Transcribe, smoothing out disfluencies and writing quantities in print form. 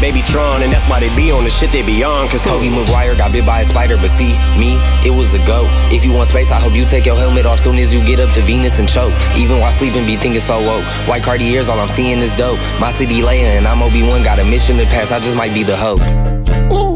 they be Tron, and that's why they be on the shit they be on. Cause Tobey Maguire got bit by a spider, but see, me, it was a go. If you want space, I hope you take your helmet off soon as you get up to Venus and choke. Even while sleeping, be thinking so woke. White Cartiers, all I'm seeing is dope. My city Leia and I'm Obi-Wan, got a mission to pass, I just might be the hope. Ooh.